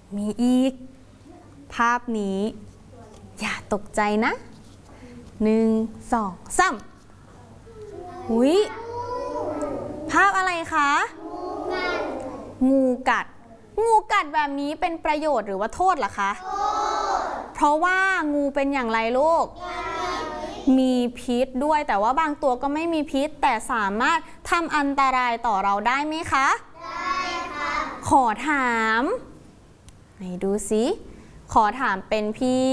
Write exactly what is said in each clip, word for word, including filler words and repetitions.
มีอีกภาพนี้อย่าตกใจนะหนึ่งสองสามหุยภาพอะไรคะงูกัดงูกัดแบบนี้เป็นประโยชน์หรือว่าโทษเหรอคะเพราะว่างูเป็นอย่างไรลูกมีพิษด้วยแต่ว่าบางตัวก็ไม่มีพิษแต่สามารถทำอันตรายต่อเราได้ไหมคะได้ค่ะขอถามไหนดูสิขอถามเป็นพี่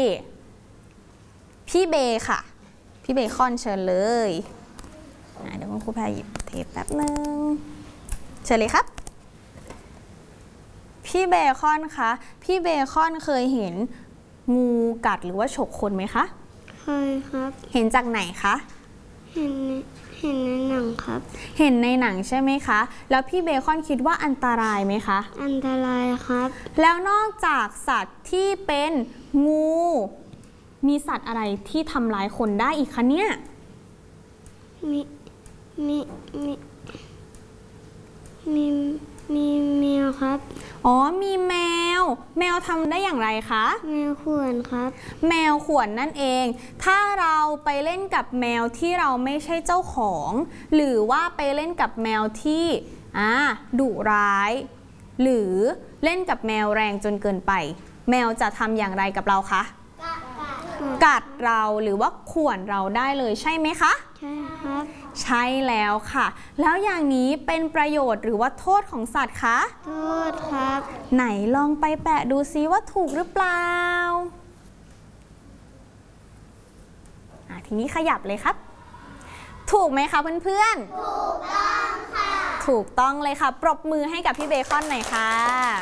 พี่เบค่ะพี่เบคอนเชิญเลยเดี๋ยวคุณครูแพรหยิบเทปแป๊บนึงเชิญเลยครับพี่เบคอนคะพี่เบคอนเคยเห็นงูกัดหรือว่าฉกคนไหมคะเคยครับเห็นจากไหนคะเห็นเห็นในหนังครับเห็นในหนังใช่ไหมคะแล้วพี่เบคอนคิดว่าอันตรายไหมคะอันตรายครับแล้วนอกจากสัตว์ที่เป็นงูมีสัตว์อะไรที่ทำร้ายคนได้อีกคะเนี่ยมีมีมีมีมีแมวครับอ๋อมีแมวแมวทำได้อย่างไรคะแมวข่วนครับแมวข่วนนั่นเองถ้าเราไปเล่นกับแมวที่เราไม่ใช่เจ้าของหรือว่าไปเล่นกับแมวที่อ่าดุร้ายหรือเล่นกับแมวแรงจนเกินไปแมวจะทำอย่างไรกับเราคะกัดเราหรือว่าข่วนเราได้เลยใช่ไหมคะใช่ครับใช่แล้วค่ะแล้วอย่างนี้เป็นประโยชน์หรือว่าโทษของสัตว์คะโทษครับไหนลองไปแปะดูซิว่าถูกหรือเปล่าอ่ะทีนี้ขยับเลยครับถูกไหมคะเพื่อนๆถูกต้องค่ะถูกต้องเลยค่ะปรบมือให้กับพี่เบคอนหน่อยค่ะ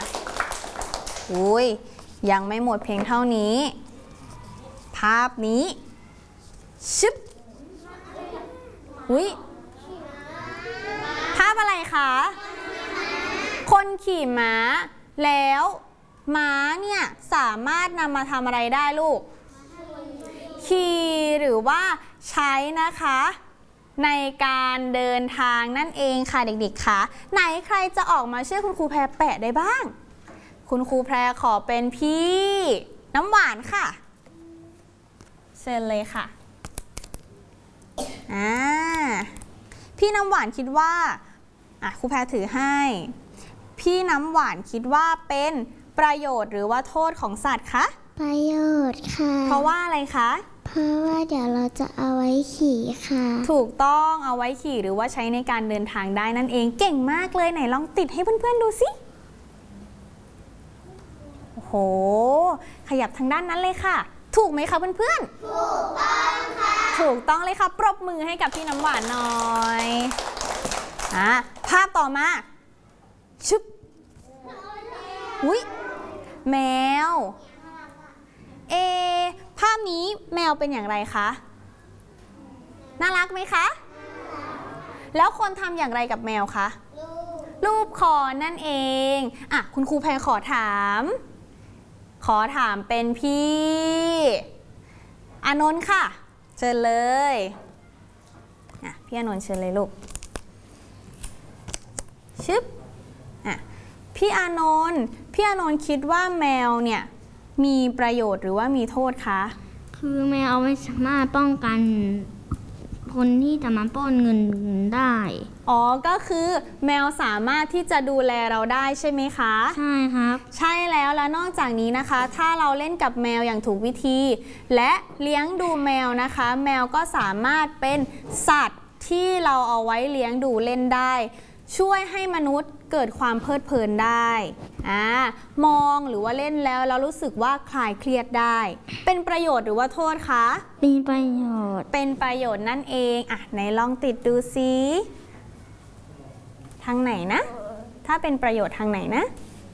อุ้ยยังไม่หมดเพียงเท่านี้ภาพนี้ชึบอุ้ยภาพอะไรคะคนขี่ม้าแล้วม้าเนี่ยสามารถนำมาทำอะไรได้ลูกขี่หรือว่าใช้นะคะในการเดินทางนั่นเองค่ะเด็กๆค่ะไหนใครจะออกมาช่วยคุณครูแพรแปะได้บ้างคุณครูแพรขอเป็นพี่น้ำหวานค่ะเชิญเลยค่ะอ่าพี่น้ำหวานคิดว่าอ่ะครูแพรถือให้พี่น้ำหวานคิดว่าเป็นประโยชน์หรือว่าโทษของสัตว์คะประโยชน์ค่ะเพราะว่าอะไรคะเพราะว่าเดี๋ยวเราจะเอาไว้ขี่ค่ะถูกต้องเอาไว้ขี่หรือว่าใช้ในการเดินทางได้นั่นเองเก่งมากเลยไหนลองติดให้เพื่อนๆดูสิโอ้โหขยับทางด้านนั้นเลยค่ะถูกไหมคะเพื่อนๆถูกต้องค่ะถูกต้องเลยค่ะปรบมือให้กับพี่น้ำหวานหน่อยอ่ะภาพต่อมาชึบอุ้ยแมวเอภาพนี้แมวเป็นอย่างไรคะน่ารักไหมคะแล้วคนทำอย่างไรกับแมวคะรูปคอนั่นเองอ่ะคุณครูแพรขอถามขอถามเป็นพี่อานนท์ค่ะเชิญเลยอ่ะพี่อานนท์เชิญเลยลูกชึบอ่ะพี่อานนท์พี่อานนท์คิดว่าแมวเนี่ยมีประโยชน์หรือว่ามีโทษคะคือแมวเอาไว้สามารถป้องกันคนที่จะมาปล้นเงินได้อ๋อก็คือแมวสามารถที่จะดูแลเราได้ใช่ไหมคะใช่ครับใช่แล้วและนอกจากนี้นะคะถ้าเราเล่นกับแมวอย่างถูกวิธีและเลี้ยงดูแมวนะคะแมวก็สามารถเป็นสัตว์ที่เราเอาไว้เลี้ยงดูเล่นได้ช่วยให้มนุษย์เกิดความเพลิดเพลินได้อ่ามองหรือว่าเล่นแล้วเรารู้สึกว่าคลายเครียดได้เป็นประโยชน์หรือว่าโทษคะเป็นประโยชน์เป็นประโยชน์นั่นเองอ่ะไหนลองติดดูซิทางไหนนะถ้าเป็นประโยชน์ทางไหนนะ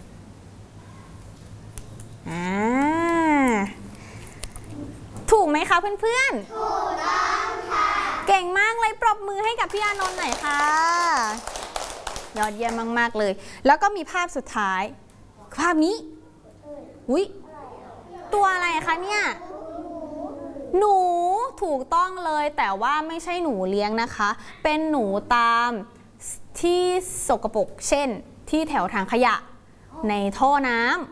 อ่าถูกไหมคะเพื่อนๆถูกต้องค่ะเก่งมากเลยปรบมือให้กับพี่อานนท์หน่อยค่ะยอดเยี่ยมมากๆเลยแล้วก็มีภาพสุดท้ายภาพนี้อุ๊ยตัวอะไรคะเนี่ยหนูถูกต้องเลยแต่ว่าไม่ใช่หนูเลี้ยงนะคะเป็นหนูตามที่สกปรกเช่นที่แถวถังขยะในท่อน้ำ